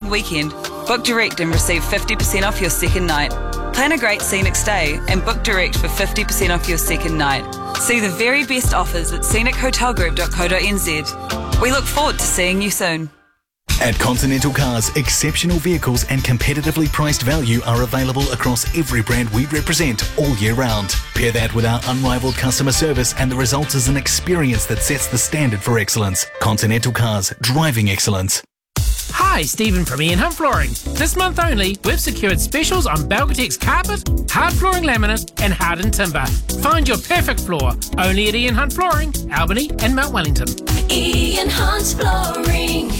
weekend, book direct and receive 50% off your second night. Plan a great scenic stay and book direct for 50% off your second night. See the very best offers at scenichotelgroup.co.nz. We look forward to seeing you soon. At Continental Cars, exceptional vehicles and competitively priced value are available across every brand we represent all year round. Pair that with our unrivaled customer service and the result is an experience that sets the standard for excellence. Continental Cars, driving excellence. Hi, Stephen from Ian Hunt Flooring. This month only, we've secured specials on Belgatex carpet, hard flooring laminate and hardened timber. Find your perfect floor only at Ian Hunt Flooring, Albany and Mount Wellington. Ian Hunt Flooring.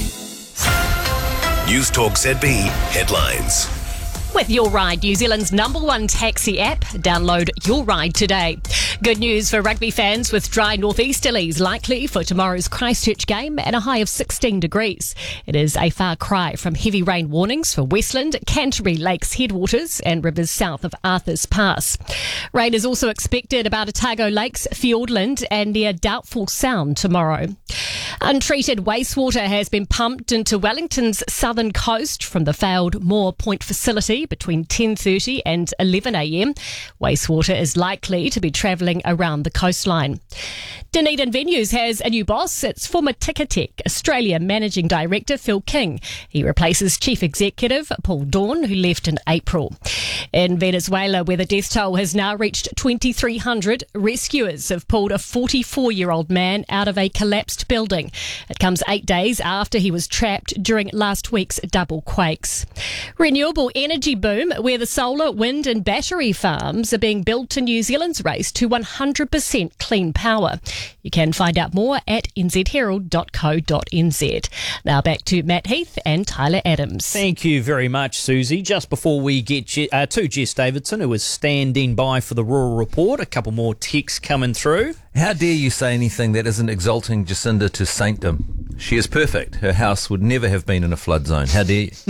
News Talk ZB headlines. With Your Ride, New Zealand's #1 taxi app, download Your Ride today. Good news for rugby fans with dry northeasterlies likely for tomorrow's Christchurch game and a high of 16 degrees. It is a far cry from heavy rain warnings for Westland, Canterbury Lakes headwaters and rivers south of Arthur's Pass. Rain is also expected about Otago Lakes, Fiordland and near Doubtful Sound tomorrow. Untreated wastewater has been pumped into Wellington's southern coast from the failed Moore Point facility between 10:30 and 11 a.m. Wastewater is likely to be travelling around the coastline. Dunedin Venues has a new boss. It's former Ticketek Australia Managing Director Phil King. He replaces Chief Executive Paul Dawn, who left in April. In Venezuela, where the death toll has now reached 2,300, rescuers have pulled a 44-year-old man out of a collapsed building. It comes 8 days after he was trapped during last week's double quakes. Renewable energy boom, where the solar, wind and battery farms are being built in New Zealand's race to 100% clean power. You can find out more at nzherald.co.nz. Now back to Matt Heath and Tyler Adams. Thank you very much, Susie. Just before we get to Jess Davidson, who is standing by for the Rural Report, a couple more texts coming through. How dare you say anything that isn't exalting Jacinda to saintdom? She is perfect. Her house would never have been in a flood zone. How dare you?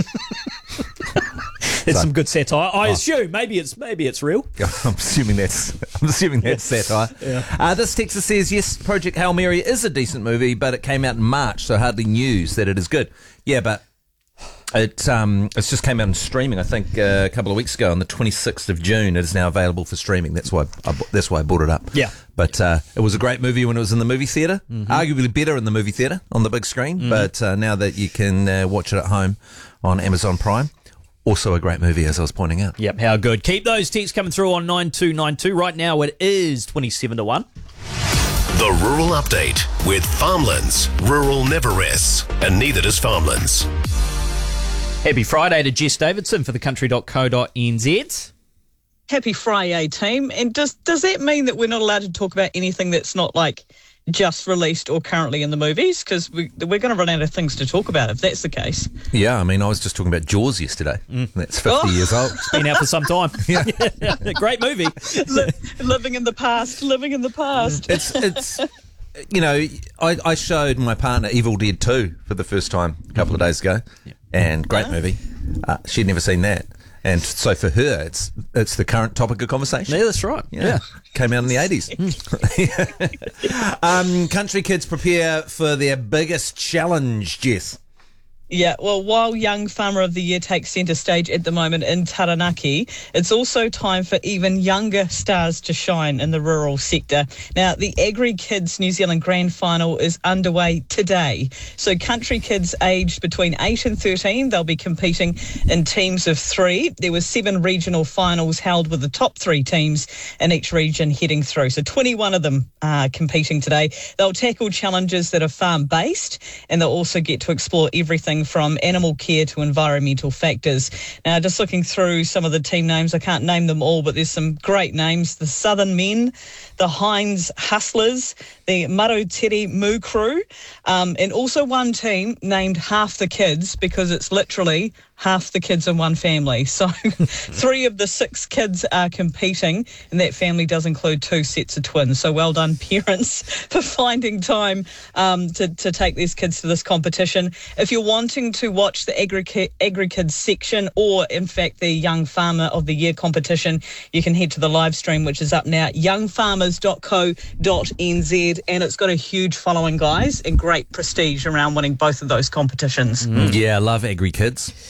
It's some good satire. I assume maybe it's real. I'm assuming that's satire. Yeah. This texter says, yes, Project Hail Mary is a decent movie, but it came out in March, so hardly news that it is good. Yeah, but it's just came out in streaming. I think a couple of weeks ago on the 26th of June. It is now available for streaming. That's why I brought it up. Yeah, but it was a great movie when it was in the movie theatre. Mm-hmm. Arguably better in the movie theatre on the big screen. Mm-hmm. But now that you can watch it at home on Amazon Prime. Also a great movie, as I was pointing out. Yep, how good. Keep those texts coming through on 9292. Right now it is 27-1. The Rural Update with Farmlands. Rural never rests, and neither does Farmlands. Happy Friday to Jess Davidson for thecountry.co.nz. Happy Friday, team. And does that mean that we're not allowed to talk about anything that's not like just released or currently in the movies? Because we're going to run out of things to talk about if that's the case. Yeah, I mean, I was just talking about Jaws yesterday. That's 50 years old. It's been out for some time. Yeah. Great movie. Living in the past. It's you know, I showed my partner Evil Dead 2 for the first time a couple of days ago, and great movie. She'd never seen that. And so for her, it's the current topic of conversation. Yeah, that's right. Yeah. Came out in the 80s. Country kids prepare for their biggest challenge, Jess. Yeah, well, while Young Farmer of the Year takes centre stage at the moment in Taranaki, it's also time for even younger stars to shine in the rural sector. Now, the Agri Kids New Zealand Grand Final is underway today. So country kids aged between 8 and 13, they'll be competing in teams of 3. There were 7 regional finals held with the top 3 teams in each region heading through. So 21 of them are competing today. They'll tackle challenges that are farm-based, and they'll also get to explore everything from animal care to environmental factors. Now, just looking through some of the team names, I can't name them all, but there's some great names. The Southern Men, the Hines Hustlers, the Marotiri Moo Crew, and also one team named Half the Kids, because it's literally half the kids in one family. So 3 of the 6 kids are competing, and that family does include 2 sets of twins. So well done, parents, for finding time to take these kids to this competition. If you're wanting to watch the Agri Kids section, or in fact the Young Farmer of the Year competition, you can head to the live stream, which is up now, youngfarmers.co.nz, and it's got a huge following, guys, and great prestige around winning both of those competitions. Yeah, I love Agri Kids.